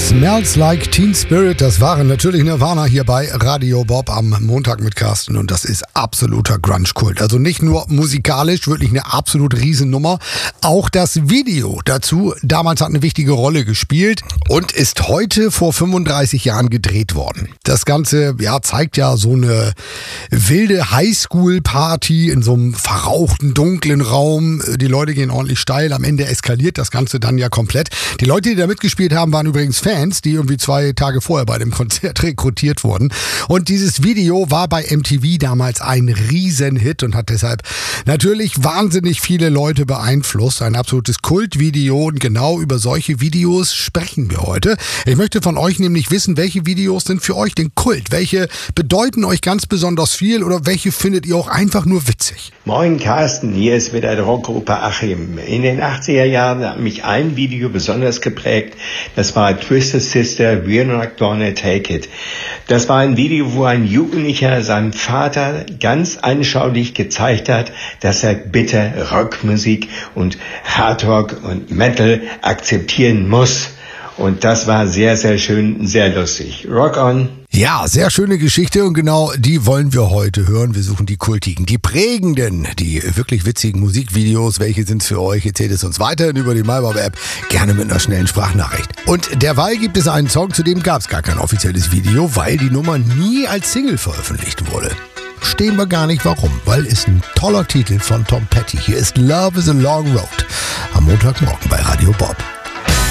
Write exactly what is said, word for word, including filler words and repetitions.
Smells Like Teen Spirit, das waren natürlich Nirvana hier bei Radio Bob am Montag mit Carsten und das ist absoluter Grunge-Kult. Also nicht nur musikalisch, wirklich eine absolut Riesennummer, auch das Video dazu damals hat eine wichtige Rolle gespielt und ist heute vor fünfunddreißig Jahren gedreht worden. Das Ganze ja, zeigt ja so eine wilde Highschool-Party in so einem verrauchten, dunklen Raum. Die Leute gehen ordentlich steil, am Ende eskaliert das Ganze dann ja komplett. Die Leute, die da mitgespielt haben, waren übrigens Fans, die irgendwie zwei Tage vorher bei dem Konzert rekrutiert wurden. Und dieses Video war bei M T V damals ein Riesenhit und hat deshalb natürlich wahnsinnig viele Leute beeinflusst. Ein absolutes Kultvideo und genau über solche Videos sprechen wir heute. Ich möchte von euch nämlich wissen, welche Videos sind für euch denn Kult? Welche bedeuten euch ganz besonders viel oder welche findet ihr auch einfach nur witzig? Moin Carsten, hier ist wieder der Rockgruppe Achim. In den achtziger Jahren hat mich ein Video besonders geprägt. Das war Twisted Sister, We're Not Gonna Take It. Das war ein Video, wo ein Jugendlicher seinem Vater ganz anschaulich gezeigt hat, dass er bitte Rockmusik und Hardrock und Metal akzeptieren muss. Und das war sehr, sehr schön, sehr lustig. Rock on! Ja, sehr schöne Geschichte und genau die wollen wir heute hören. Wir suchen die kultigen, die prägenden, die wirklich witzigen Musikvideos. Welche sind's für euch? Erzählt es uns weiterhin über die MyBob-App, gerne mit einer schnellen Sprachnachricht. Und derweil gibt es einen Song, zu dem gab es gar kein offizielles Video, weil die Nummer nie als Single veröffentlicht wurde. Stehen wir gar nicht warum, weil es ein toller Titel von Tom Petty. Hier ist Love is a Long Road am Montagmorgen bei Radio Bob.